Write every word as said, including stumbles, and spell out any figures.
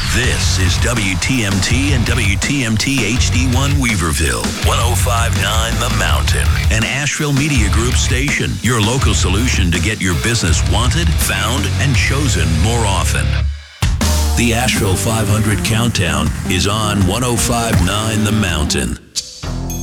This is W T M T and W T M T H D one Weaverville, one oh five point nine The Mountain, an Asheville Media Group station, your local solution to get your business wanted, found, and chosen more often. The Asheville five hundred Countdown is on one oh five point nine The Mountain.